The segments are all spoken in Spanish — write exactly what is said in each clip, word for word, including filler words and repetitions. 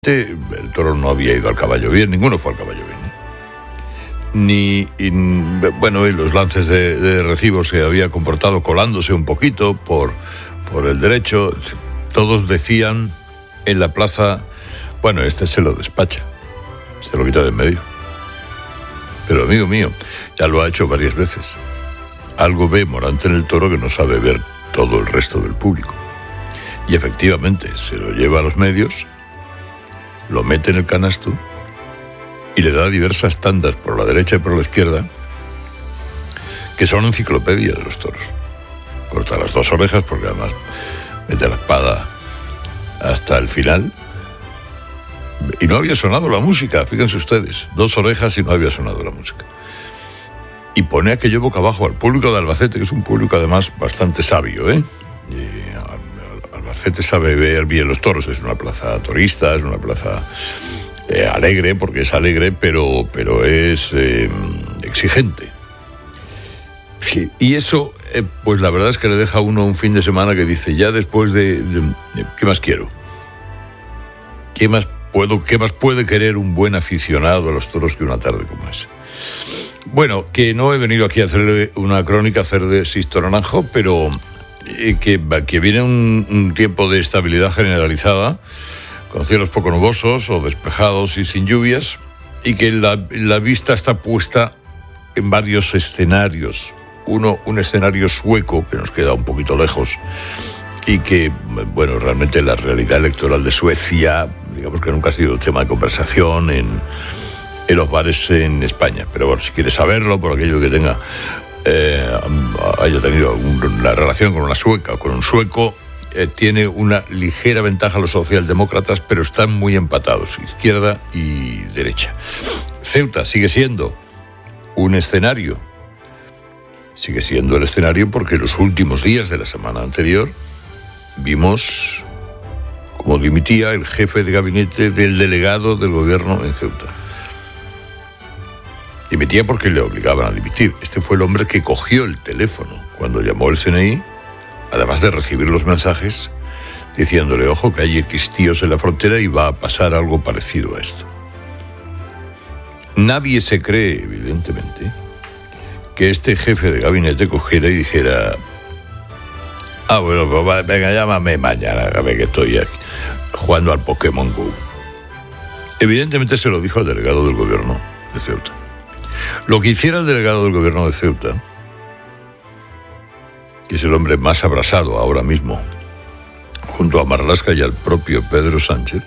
El toro no había ido al caballo bien, ninguno fue al caballo bien. Ni, y, bueno, y los lances de, de recibos se había comportado colándose un poquito por, por el derecho. Todos decían en la plaza, bueno, este se lo despacha, se lo quita de en medio. Pero amigo mío, ya lo ha hecho varias veces. Algo ve Morante en el toro que no sabe ver todo el resto del público. Y efectivamente, se lo lleva a los medios, lo mete en el canasto y le da diversas tandas por la derecha y por la izquierda que son enciclopedia de los toros. Corta las dos orejas porque además mete la espada hasta el final. Y no había sonado la música, fíjense ustedes, dos orejas y no había sonado la música. Y pone aquello boca abajo al público de Albacete, que es un público además bastante sabio, ¿eh? Y Albacete sabe ver bien los toros, es una plaza torista, es una plaza eh, alegre, porque es alegre, pero, pero es eh, exigente. Sí, y eso, eh, pues la verdad es que le deja a uno un fin de semana que dice, ya después de, de, de ¿qué más quiero? ¿Qué más puedo, qué más puede querer un buen aficionado a los toros que una tarde como esa? Bueno, que no he venido aquí a hacerle una crónica, a hacer de Sixto Naranjo, pero eh, que, que viene un, un tiempo de estabilidad generalizada, con cielos poco nubosos o despejados y sin lluvias, y que la, la vista está puesta en varios escenarios. Uno, un escenario sueco, que nos queda un poquito lejos, y que, bueno, realmente la realidad electoral de Suecia, digamos que nunca ha sido tema de conversación en... en los bares en España. Pero bueno, si quieres saberlo, por aquello que tenga eh, haya tenido una relación con una sueca o con un sueco, eh, tiene una ligera ventaja los socialdemócratas, pero están muy empatados, izquierda y derecha. Ceuta sigue siendo un escenario, sigue siendo el escenario porque los últimos días de la semana anterior vimos cómo dimitía el jefe de gabinete del delegado del gobierno en Ceuta. Dimitía porque le obligaban a dimitir. Este fue el hombre que cogió el teléfono cuando llamó el C N I, además de recibir los mensajes, diciéndole, ojo, que hay X tíos en la frontera y va a pasar algo parecido a esto. Nadie se cree, evidentemente, que este jefe de gabinete cogiera y dijera, ah, bueno, pues venga, llámame mañana, a ver que estoy aquí, jugando al Pokémon Go. Evidentemente se lo dijo al delegado del gobierno de Ceuta. Lo que hiciera el delegado del gobierno de Ceuta, que es el hombre más abrasado ahora mismo, junto a Marlaska y al propio Pedro Sánchez,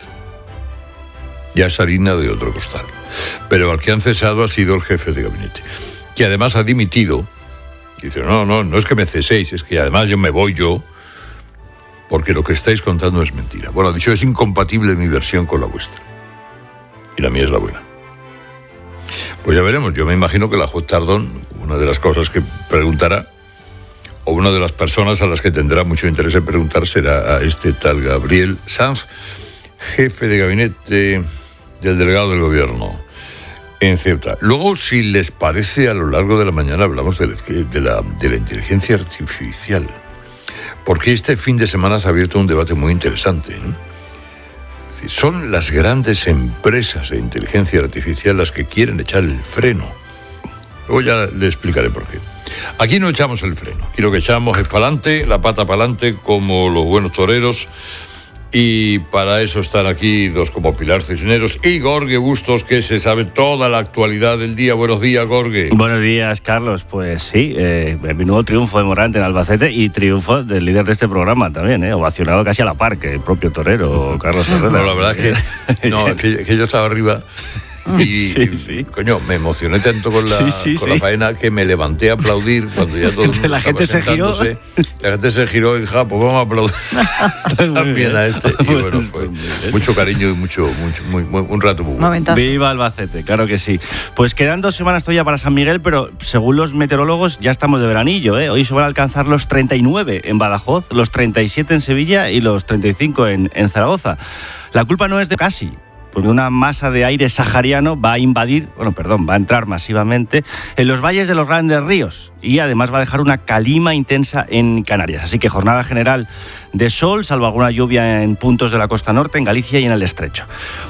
ya es harina de otro costal. Pero al que han cesado ha sido el jefe de gabinete, que además ha dimitido. Dice, no, no, no es que me ceséis, es que además yo me voy yo, porque lo que estáis contando es mentira. Bueno, ha dicho, es incompatible mi versión con la vuestra. Y la mía es la buena. Pues ya veremos. Yo me imagino que la juez Tardón, una de las cosas que preguntará, o una de las personas a las que tendrá mucho interés en preguntar, será a este tal Gabriel Sanz, jefe de gabinete del delegado del gobierno en Ceuta. Luego, si les parece, a lo largo de la mañana hablamos de la, de la, de la inteligencia artificial, porque este fin de semana se ha abierto un debate muy interesante, ¿no? Son las grandes empresas de inteligencia artificial las que quieren echar el freno. Luego ya le explicaré por qué. Aquí no echamos el freno. Aquí lo que echamos es para adelante, la pata para adelante, como los buenos toreros. Y para eso están aquí dos como Pilar Cisneros y Gorge Bustos, que se sabe toda la actualidad del día. Buenos días, Gorge. Buenos días, Carlos. Pues sí, eh, el nuevo triunfo de Morante en Albacete y triunfo del líder de este programa también, eh, ovacionado casi a la par que el propio torero, Carlos Herrera. No, la verdad es que, no, que, que yo estaba arriba. Y, sí, sí. coño, me emocioné tanto con la, sí, sí, con sí. la faena que me levanté a aplaudir cuando ya todo el mundo la gente se giró. La gente se giró y dijo, ah, pues vamos a aplaudir también a este. Y bueno, pues, mucho cariño y mucho, mucho muy, muy, un rato muy bueno. Viva Albacete, claro que sí. Pues quedan dos semanas todavía para San Miguel, pero según los meteorólogos ya estamos de veranillo, ¿eh? Hoy se van a alcanzar los treinta y nueve en Badajoz, los treinta y siete en Sevilla y los treinta y cinco en, en Zaragoza. La culpa no es de casi, porque una masa de aire sahariano va a invadir, bueno, perdón, va a entrar masivamente en los valles de los grandes ríos y además va a dejar una calima intensa en Canarias. Así que jornada general de sol, salvo alguna lluvia en puntos de la costa norte, en Galicia y en el Estrecho.